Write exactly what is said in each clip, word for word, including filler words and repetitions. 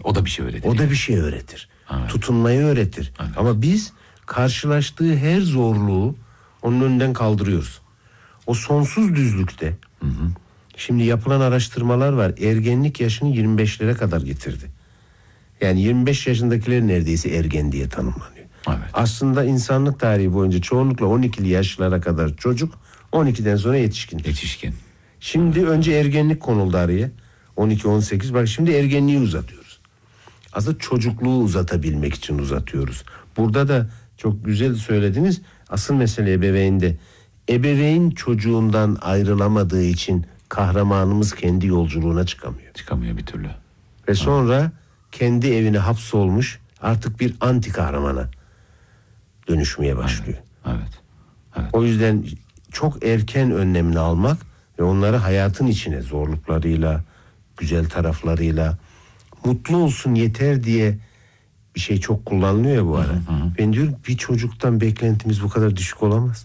O da bir şey öğretir. O da yani. bir şey öğretir. Evet. Tutunmayı öğretir. Evet. Ama biz karşılaştığı her zorluğu onun önünden kaldırıyoruz. O sonsuz düzlükte hı hı. Şimdi yapılan araştırmalar var. Ergenlik yaşını yirmi beşlere kadar getirdi. Yani yirmi beş yaşındakiler neredeyse ergen diye tanımlanıyor. Evet. Aslında insanlık tarihi boyunca çoğunlukla on ikili yaşlara kadar çocuk, on ikiden sonra yetişkin. Yetişkin. Şimdi evet. Önce ergenlik konuldu araya. on iki on sekiz, bak şimdi ergenliği uzatıyoruz. Aslında çocukluğu uzatabilmek için uzatıyoruz. Burada da çok güzel söylediniz. Asıl mesele ebeveynde. Ebeveyn çocuğundan ayrılamadığı için kahramanımız kendi yolculuğuna çıkamıyor. Çıkamıyor bir türlü. Ve sonra kendi evine hapsolmuş artık bir anti kahramana dönüşmeye başlıyor. Evet, evet, evet. O yüzden çok erken önlemini almak ve onları hayatın içine zorluklarıyla, güzel taraflarıyla, mutlu olsun yeter diye bir şey çok kullanılıyor ya bu ara. Hı hı. Ben diyorum bir çocuktan beklentimiz bu kadar düşük olamaz.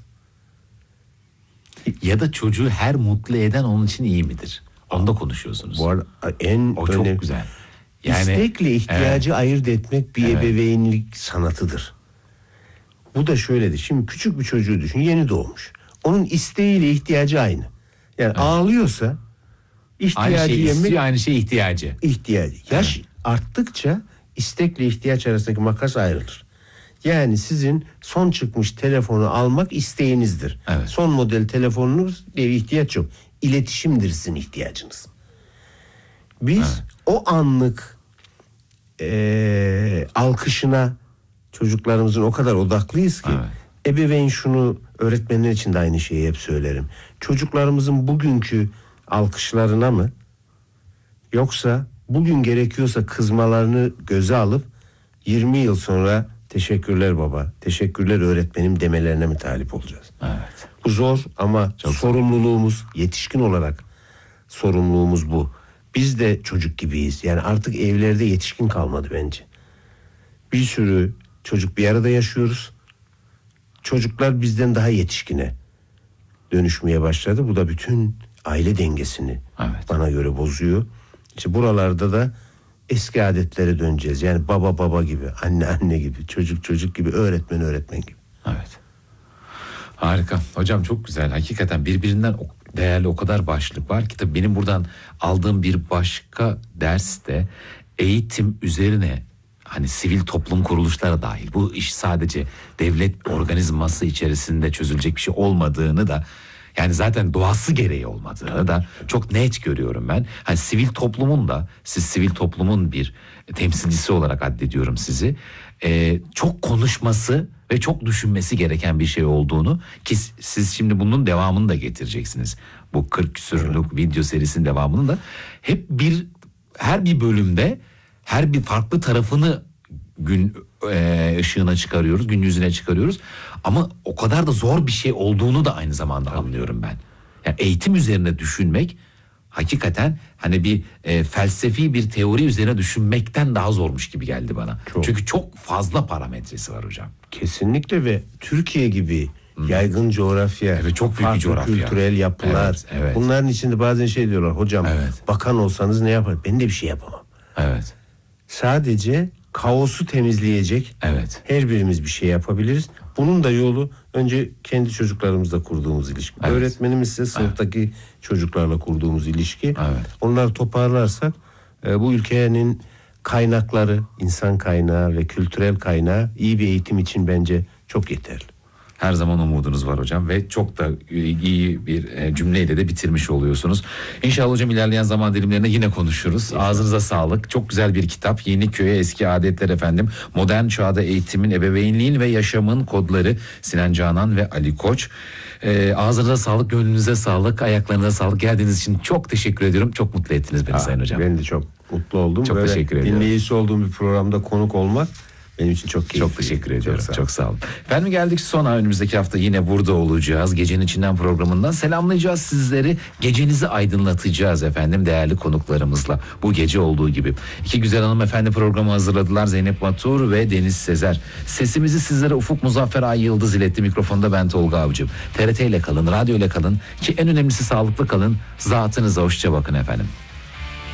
Ya da çocuğu her mutlu eden onun için iyi midir? Onu da konuşuyorsunuz. Bu arada en o çok önemli, güzel. Yani, İstekle ihtiyacı evet. ayırt etmek bir evet. ebeveynlik sanatıdır. Bu da şöyledir. Şimdi küçük bir çocuğu düşün, yeni doğmuş. Onun isteğiyle ihtiyacı aynı. Yani evet. ağlıyorsa ihtiyacı aynı şey yemek, istiyor, aynı şey ihtiyacı. İhtiyacı. Yaş evet. arttıkça istekle ihtiyaç arasındaki makas ayrılır. Yani sizin son çıkmış telefonu almak isteğinizdir. Evet. Son model telefonunuz bir ihtiyaç yok. İletişimdir sizin ihtiyacınız. Biz evet. o anlık e, alkışına çocuklarımızın o kadar odaklıyız ki evet. ebeveyn şunu, öğretmenler için de aynı şeyi hep söylerim. Çocuklarımızın bugünkü alkışlarına mı, yoksa bugün gerekiyorsa kızmalarını göze alıp yirmi yıl sonra teşekkürler baba, teşekkürler öğretmenim demelerine mi talip olacağız? Evet. Bu zor ama çok sorumluluğumuz, yetişkin olarak sorumluluğumuz bu. Biz de çocuk gibiyiz. Yani artık evlerde yetişkin kalmadı bence. Bir sürü çocuk bir arada yaşıyoruz. Çocuklar bizden daha yetişkine dönüşmeye başladı. Bu da bütün aile dengesini evet. bana göre bozuyor. İşte buralarda da eski adetlere döneceğiz. Yani baba baba gibi, anne anne gibi, çocuk çocuk gibi, öğretmen öğretmen gibi. Evet. Harika. Hocam çok güzel. Hakikaten birbirinden değerli o kadar başlık var ki, tabii benim buradan aldığım bir başka ders de eğitim üzerine, hani sivil toplum kuruluşları dahil, bu iş sadece devlet organizması içerisinde çözülecek bir şey olmadığını da, yani zaten doğası gereği olmadığını da çok net görüyorum ben. Hani sivil toplumun da, siz sivil toplumun bir temsilcisi olarak addediyorum sizi, ee, çok konuşması ve çok düşünmesi gereken bir şey olduğunu, ki siz şimdi bunun devamını da getireceksiniz. Bu kırk küsurluk video serisinin devamını da hep bir, her bir bölümde her bir farklı tarafını gün e, ışığına çıkarıyoruz, gün yüzüne çıkarıyoruz. Ama o kadar da zor bir şey olduğunu da aynı zamanda anlıyorum ben. Yani eğitim üzerine düşünmek hakikaten hani bir e, felsefi bir teori üzerine düşünmekten daha zormuş gibi geldi bana. Çok. Çünkü çok fazla parametresi var hocam. Kesinlikle ve Türkiye gibi hmm. yaygın coğrafya, evet, çok büyük bir coğrafya, kültürel yapılar. Evet, evet. Bunların içinde bazen şey diyorlar, hocam evet. bakan olsanız ne yapar? Ben de bir şey yapamam. Evet. Sadece kaosu temizleyecek evet. her birimiz bir şey yapabiliriz. Bunun da yolu önce kendi çocuklarımızla kurduğumuz ilişki. Evet. Öğretmenimizle sınıftaki evet. çocuklarla kurduğumuz ilişki. Evet. Onları toparlarsak e, bu ülkenin kaynakları, insan kaynağı ve kültürel kaynağı iyi bir eğitim için bence çok yeterli. Her zaman umudunuz var hocam ve çok da iyi bir cümleyle de bitirmiş oluyorsunuz. İnşallah hocam ilerleyen zaman dilimlerinde yine konuşuruz. İnşallah. Ağzınıza sağlık. Çok güzel bir kitap. Yeni Köye Eski Adetler efendim. Modern çağda eğitimin, ebeveynliğin ve yaşamın kodları. Sinan Canan ve Ali Koç. Ee, ağzınıza sağlık, gönlünüze sağlık, ayaklarınıza sağlık. Geldiğiniz için çok teşekkür ediyorum. Çok mutlu ettiniz beni ha, Sayın Hocam. Ben de çok mutlu oldum. Çok Böyle teşekkür ediyorum. Dinleyicisi olduğum bir programda konuk olmak benim için çok keyifli. Çok teşekkür ediyorum. Çok sağ, çok sağ olun. Efendim geldik sona. Önümüzdeki hafta yine burada olacağız. Gecenin içinden programından selamlayacağız sizleri. Gecenizi aydınlatacağız efendim değerli konuklarımızla. Bu gece olduğu gibi. İki güzel hanımefendi programı hazırladılar. Zeynep Batur ve Deniz Sezer. Sesimizi sizlere Ufuk Muzaffer Ay Yıldız iletti. Mikrofonda ben Tolga Avcı. T R T ile kalın, radyo ile kalın. Ki en önemlisi sağlıklı kalın. Zatınıza hoşça bakın efendim.